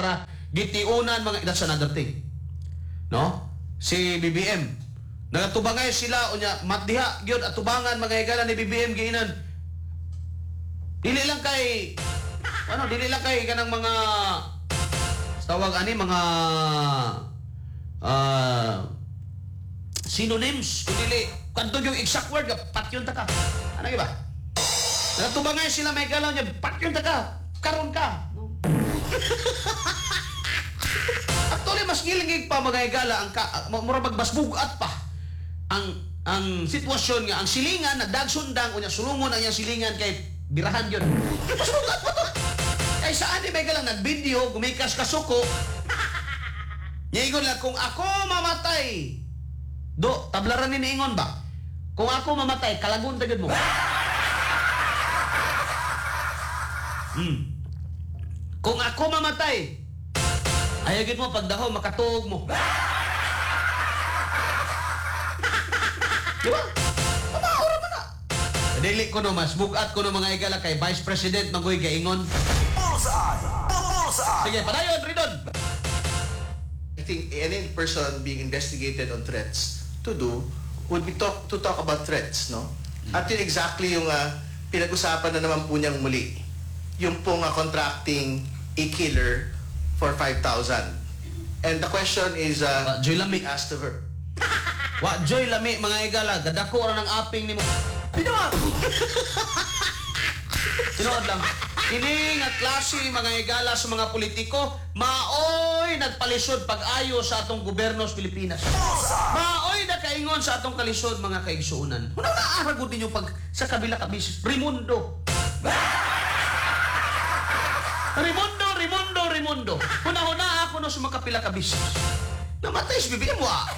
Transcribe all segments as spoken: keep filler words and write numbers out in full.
Sara gitiunan mga that's another thing. No? Si B B M nagatubangay sila unya matdiha gyud atubangan mga higala ni B B M giinan. Dili lang kay ano, dili lang kay kanang mga tawag ani mga uh, synonyms kundi kanto yung exact word patyon ta ka. Ano ba? Nagatubangay sila may galaw niya patyon ta ka. Karon ka. No? Actually, mas gilingig pa mga higala ang ka, mura magbasbugat pa ang ang sitwasyon nga ang silingan nagdagsundang unya sulungon ang iyang silingan kay birahan yun. Basbugat pa to. Kay saan ni may galang nag-video gumikas ka suko. Niingon lang kung ako mamatay. Do, tablaran ni niingon ba? Kung ako mamatay, kalagun tagad mo. Hmm. Kung ako mamatay, ayagin mo pagdaho makatuog mo. Diba? Pamaura mo na. Dili ko no mas bugat ko no mga igala kay Vice President Magoy Gaingon. Sige, padayon, Ridon. I think any person being investigated on threats to do would be talk to talk about threats, no? At yun exactly yung uh, pinag-usapan na naman po niyang muli. Yung pong uh, contracting a killer for five thousand. And the question is uh, uh Joy Lami asked of her. Wa Joy Lami mga igala, gadako ra ng aping nimo. Tinuod. Tinuod lang. Kini nga klase mga igala sa mga politiko, maoy nagpalisod pag-ayo sa atong gobyerno sa Pilipinas. Maoy na kaingon sa atong kalisod mga kaigsuonan. Una na aragod ninyo pag sa kabila kabis. Rimundo. Rimundo, Rimundo, Rimundo. Huna-huna ako no sa mga kapila kabis. Namatay si B B M mo ah.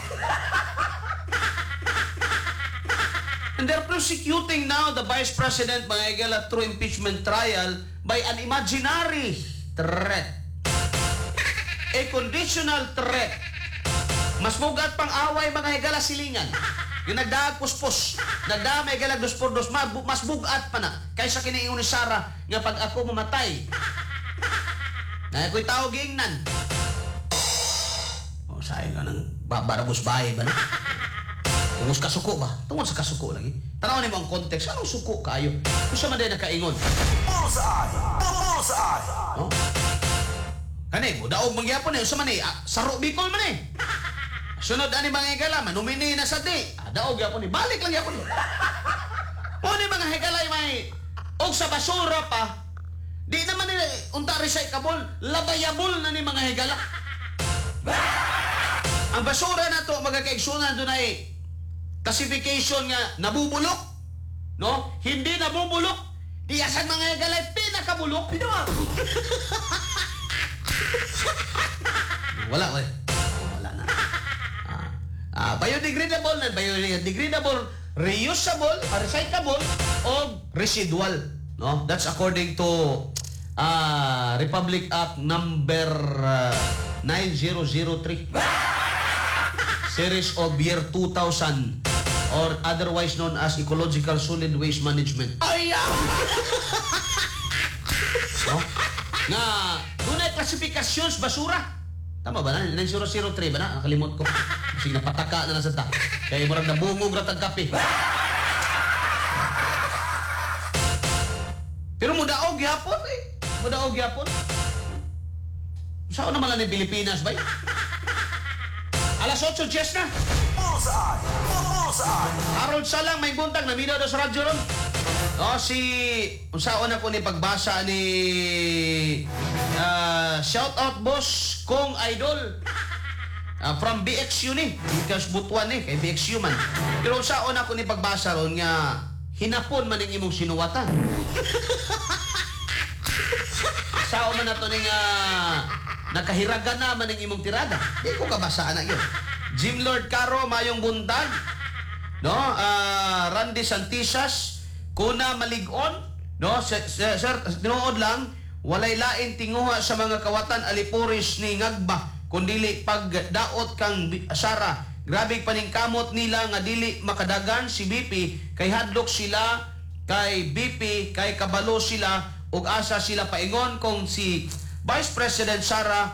And they're prosecuting now the Vice President mga igala through impeachment trial by an imaginary threat. A conditional threat. Mas bugat pang away mga higala silingan. Yung nagdaag puspos, nagdaag may galag dos por dos, mas bugat pa na kaysa kiniingon ni Sara nga pag ako mamatay. Na ako'y tao gingnan. O, sayang ka ng barabos bahay ba na? Tungos ka suko ba? Tungos sa kasuko lagi. Tanaw ni mo ang context. Anong suko kayo? Kung siya man din nakaingon. Bullseye! Bullseye! No? Kani, daog mangyapon eh. Sa man eh, ah, saro bikol man eh. Sunod ani mga higala, manumini na sa di. Ah, daog yapon eh. Balik lang yapon eh. O ni mga higala may og sa basura pa. Di naman nila unta recyclable, labayable na ni mga higala. Ang basura na to mga kaigsunan doon ay classification nga nabubulok, no? Hindi nabubulok. Diyasan mga higala pinakabulok. Wala ko eh. Wala na. Ah, ah, biodegradable na biodegradable, reusable, recyclable, o residual. No? That's according to uh, Republic Act number uh, nine thousand three. Series of year two thousand or otherwise known as Ecological Solid Waste Management. Ayaw! No? Nga, doon ay klasifikasyon basura. Tama ba na? nine thousand three ba na? Nakalimot ko. Kasi napataka na nasa ta. Kaya marang nabungog ratang kape. Pero mudaog yapon eh. Mudaog yapon. Saan naman lang ng Pilipinas ba? Alas eight diyes na. Bullseye! Bullseye! Harold Salang may buntag na minaw daw sa radyo ron. No, si unsaon ako ni pagbasa ni uh, shout out boss kong idol uh, from B X U ni because butuan ni kay B X U man. Pero unsaon ako ni pagbasa ron nga hinapon man ning imong sinuwatan. Sao man nato ning uh, nakahiragan na man ning imong tirada. Di ko kabasaan na yun. Jim Lord Caro mayong buntag. No, uh, Randy Santisas kuna malig-on, no, sir, sir tinuod lang walay lain tinguha sa mga kawatan alipuris ni ngagba kundili pagdaot kang Sara. Grabe paningkamot nila nga dili makadagan si B P kay hadlok sila kay B P kay kabalo sila ug asa sila paingon kung si Vice President Sara